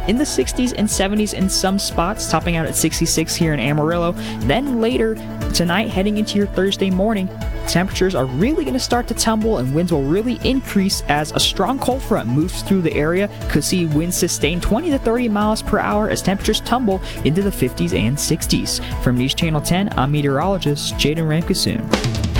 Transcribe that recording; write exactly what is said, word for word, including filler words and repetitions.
in the sixties and seventies in some spots, topping out at sixty-six here in Amarillo. Then later tonight, heading into your Thursday morning, temperatures are really going to start to tumble and winds will really increase as a strong cold front moves through the area. Could see winds sustain twenty to thirty miles per hour as temperatures tumble into the fifties and sixties. From News Channel ten, I'm meteorologist Jaden Ramkasoon.